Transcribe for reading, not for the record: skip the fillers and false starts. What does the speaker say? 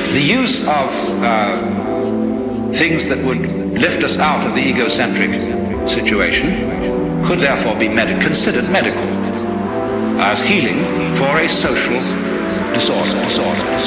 The use of things that would lift us out of the egocentric situation could therefore be considered medical as healing for a social disorder.